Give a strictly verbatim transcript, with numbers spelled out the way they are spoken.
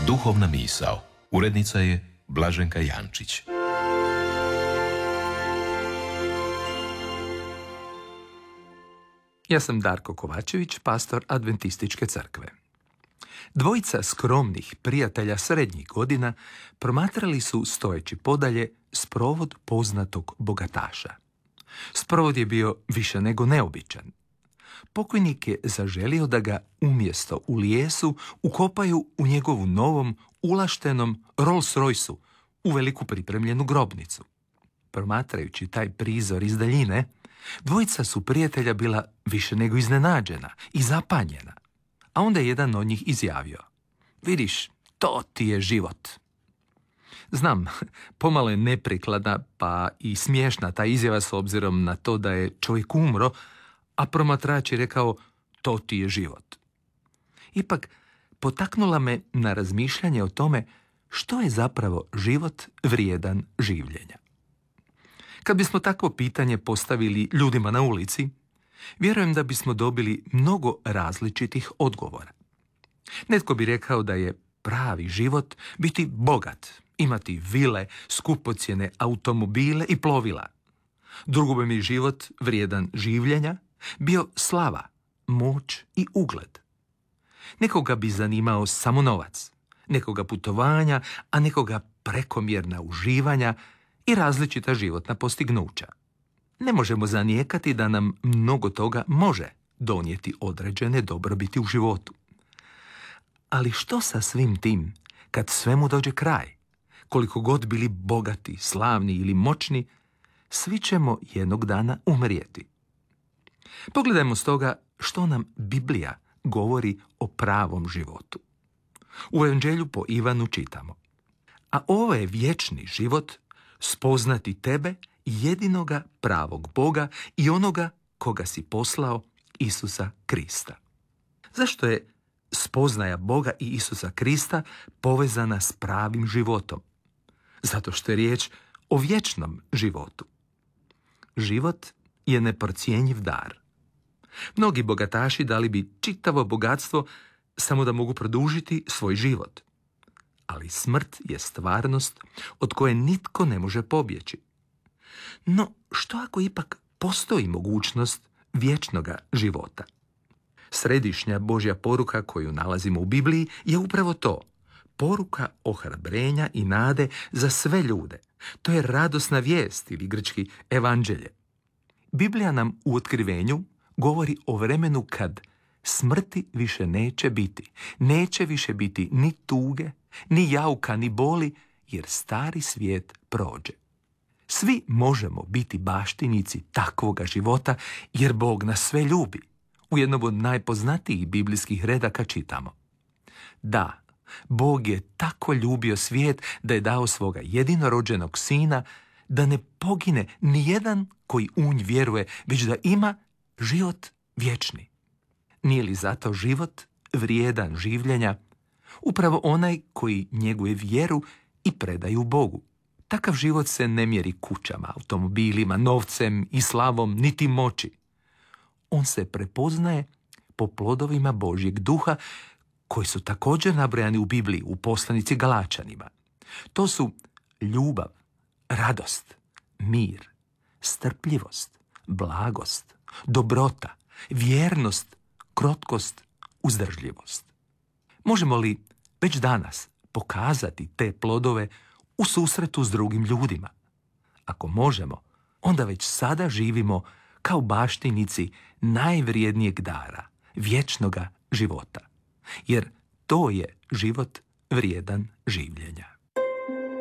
Duhovna misao. Urednica je Blaženka Jančić. Ja sam Darko Kovačević, pastor Adventističke crkve. Dvojica skromnih prijatelja srednjih godina promatrali su, stojeći podalje, sprovod poznatog bogataša. Sprovod je bio više nego neobičan. Pokojnik je zaželio da ga umjesto u lijesu ukopaju u njegovu novom, ulaštenom Rolls-Royceu u veliku pripremljenu grobnicu. Promatrajući taj prizor iz daljine, dvojica su prijatelja bila više nego iznenađena i zapanjena. A onda je jedan od njih izjavio: vidiš, to ti je život. Znam, pomalo je neprikladna pa i smiješna ta izjava s obzirom na to da je čovjek umro, a promatrač je rekao: to ti je život. Ipak, potaknula me na razmišljanje o tome što je zapravo život vrijedan življenja. Kad bismo takvo pitanje postavili ljudima na ulici, vjerujem da bismo dobili mnogo različitih odgovora. Netko bi rekao da je pravi život biti bogat, imati vile, skupocjene automobile i plovila. Drugo bi mi život vrijedan življenja bio slava, moć i ugled. Nekoga bi zanimao samo novac, nekoga putovanja, a nekoga prekomjerna uživanja i različita životna postignuća. Ne možemo zanijekati da nam mnogo toga može donijeti određene dobrobiti u životu. Ali što sa svim tim kad svemu dođe kraj? Koliko god bili bogati, slavni ili moćni, svi ćemo jednog dana umrijeti. Pogledajmo stoga što nam Biblija govori o pravom životu. U Evanđelju po Ivanu čitamo: a ovo je vječni život, spoznati tebe, jedinoga pravog Boga i onoga koga si poslao, Isusa Krista. Zašto je spoznaja Boga i Isusa Krista povezana s pravim životom? Zato što je riječ o vječnom životu. Život je neprocjenjiv dar. Mnogi bogataši dali bi čitavo bogatstvo samo da mogu produžiti svoj život. Ali smrt je stvarnost od koje nitko ne može pobjeći. No, što ako ipak postoji mogućnost vječnoga života? Središnja Božja poruka koju nalazimo u Bibliji je upravo to. Poruka ohrabrenja i nade za sve ljude. To je radosna vijest ili grčki evanđelje. Biblija nam u Otkrivenju govori o vremenu kad smrti više neće biti. Neće više biti ni tuge, ni jauka, ni boli, jer stari svijet prođe. Svi možemo biti baštinici takvoga života, jer Bog nas sve ljubi. U jednom od najpoznatijih biblijskih redaka čitamo: da, Bog je tako ljubio svijet da je dao svoga jedinorođenog sina, da ne pogine ni jedan koji u nj vjeruje, već da ima život vječni. Nije li zato život vrijedan življenja upravo onaj koji njeguje vjeru i predaju Bogu? Takav život se ne mjeri kućama, automobilima, novcem i slavom, niti moći. On se prepoznaje po plodovima Božjeg duha, koji su također nabrojani u Bibliji u poslanici Galačanima. To su ljubav, radost, mir, strpljivost, blagost, dobrota, vjernost, krotkost, uzdržljivost. Možemo li već danas pokazati te plodove u susretu s drugim ljudima? Ako možemo, onda već sada živimo kao baštinici najvrijednijeg dara, vječnoga života. Jer to je život vrijedan življenja.